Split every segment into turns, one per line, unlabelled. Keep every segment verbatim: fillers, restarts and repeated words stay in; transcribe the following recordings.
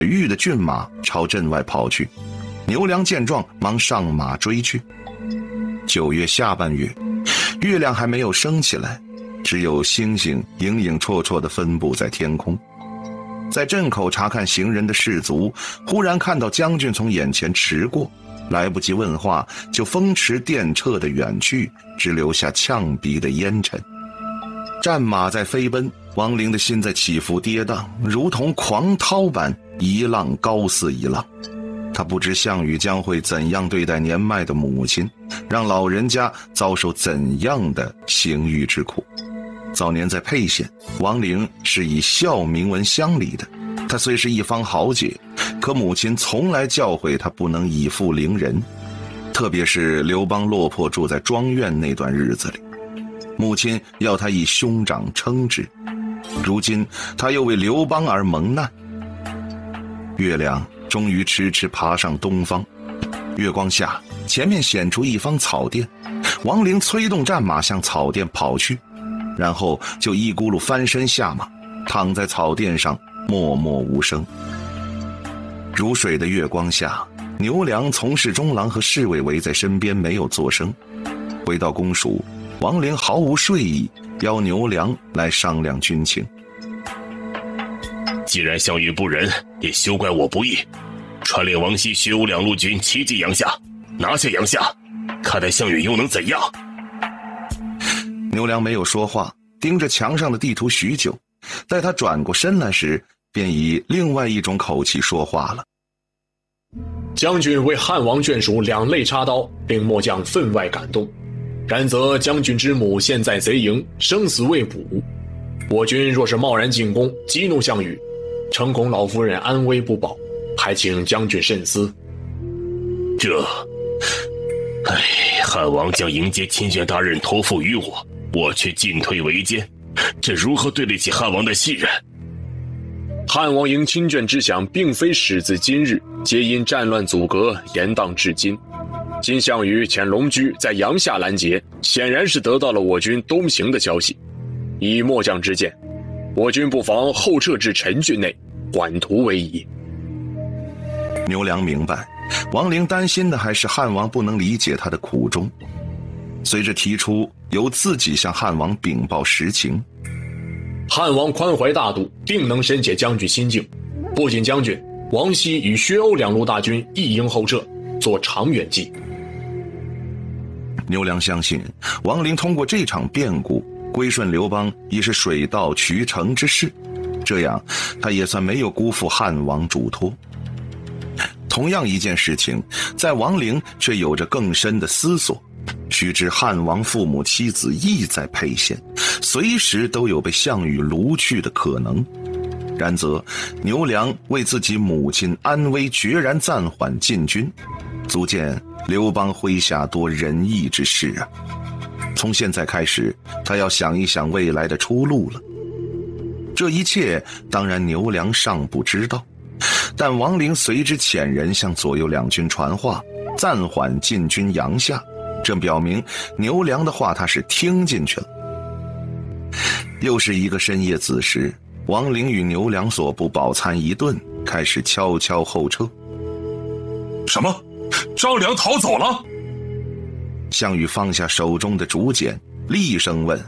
玉的骏马朝镇外跑去。牛良见状，忙上马追去。九月下半月，月亮还没有升起来，只有星星影影绰绰地分布在天空。在镇口查看行人的士卒，忽然看到将军从眼前驰过，来不及问话，就风驰电掣地远去，只留下呛鼻的烟尘。战马在飞奔，王陵的心在起伏跌宕，如同狂涛般，一浪高似一浪。他不知项羽将会怎样对待年迈的母亲，让老人家遭受怎样的刑狱之苦。早年在沛县，王陵是以孝名闻乡里的。他虽是一方豪杰，可母亲从来教诲他不能以父凌人，特别是刘邦落魄住在庄院那段日子里，母亲要他以兄长称之。如今他又为刘邦而蒙难。月亮终于迟迟爬上东方，月光下，前面显出一方草甸，王陵催动战马向草甸跑去，然后就一咕噜翻身下马，躺在草甸上默默无声。如水的月光下，牛良从事中郎和侍卫围在身边，没有作声。回到公署，王陵毫无睡意，邀牛良来商量军情。
既然项羽不仁，也休怪我不义。传令王熙、薛武两路军齐击阳夏，拿下阳夏，看待项羽又能怎样？
牛良没有说话，盯着墙上的地图许久，待他转过身来时，便以另外一种口气说话了。
将军为汉王眷属两肋插刀，令末将分外感动。然则将军之母现在贼营，生死未卜，我军若是贸然进攻，激怒项羽，诚恐老夫人安危不保，还请将军慎思。
这，唉，汉王将迎接亲眷大任托付于我，我却进退维艰，这如何对得起汉王的信任？
汉王迎亲眷之想，并非始自今日，皆因战乱阻隔，延宕至今。今项羽遣龙驹在阳夏拦截，显然是得到了我军东行的消息。以末将之见，我军不妨后撤至陈郡内，缓图为宜。
牛良明白，王陵担心的还是汉王不能理解他的苦衷。随着提出由自己向汉王禀报实情，
汉王宽怀大度，定能深解将军心境。不仅将军，王熙与薛欧两路大军一应后撤，做长远计。
牛良相信王陵通过这场变故归顺刘邦已是水到渠成之事，这样他也算没有辜负汉王嘱托。同样一件事情，在王陵却有着更深的思索。须知汉王父母妻子亦在沛县，随时都有被项羽掳去的可能。然则牛良为自己母亲安危决然暂缓进军，足见刘邦麾下多仁义之士啊！从现在开始，他要想一想未来的出路了。这一切当然牛良尚不知道，但王陵随之遣人向左右两军传话，暂缓进军阳夏，这表明牛良的话他是听进去了。又是一个深夜子时，王陵与牛良所部饱餐一顿，开始悄悄后撤。
什么？张良逃走了？
项羽放下手中的竹简，厉声问：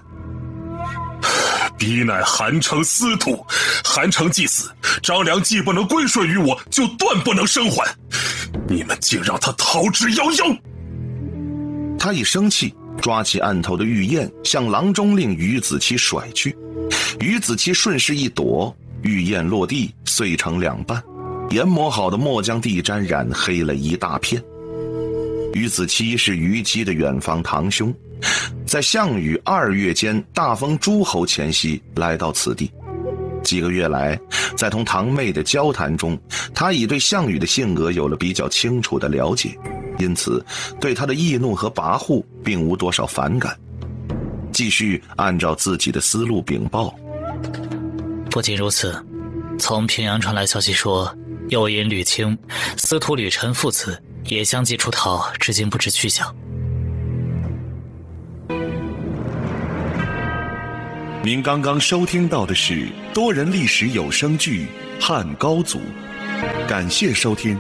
彼乃韩城司徒，韩城既死，张良既不能归顺于我，就断不能生还。你们竟让他逃之夭夭！
他一生气，抓起案头的玉燕，向郎中令于子期甩去。于子期顺势一躲，玉燕落地，碎成两半，研磨好的末将地毡染黑了一大片。于子期是虞姬的远房堂兄，在项羽二月间大封诸侯前夕来到此地。几个月来，在同堂妹的交谈中，他已对项羽的性格有了比较清楚的了解，因此对他的易怒和跋扈并无多少反感。继续按照自己的思路禀报。
不仅如此，从平阳传来消息说，右尹吕青、司徒吕臣父子也相继出逃，至今不知去向。
您刚刚收听到的是多人历史有声剧《汉高祖》，
感谢收听。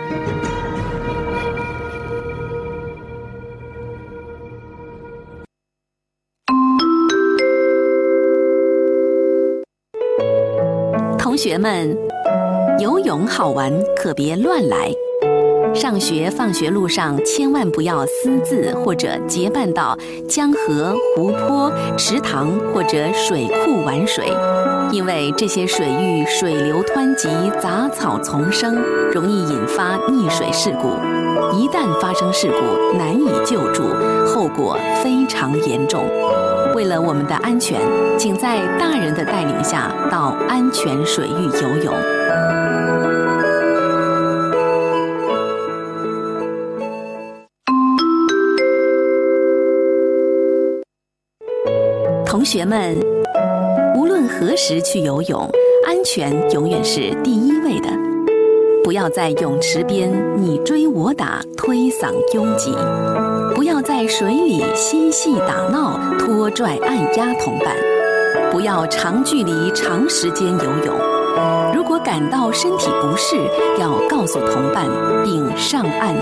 同学们，游泳好玩，可别乱来。上学放学路上千万不要私自或者结伴到江河、湖泊、池塘或者水库玩水，因为这些水域水流湍急，杂草丛生，容易引发溺水事故。一旦发生事故，难以救助，后果非常严重。为了我们的安全，请在大人的带领下到安全水域游泳。同学们，无论何时去游泳，安全永远是第一位的。不要在泳池边你追我打，推搡拥挤；不要在水里嬉戏打闹，拖拽按压同伴；不要长距离长时间游泳。如果感到身体不适，要告诉同伴并上岸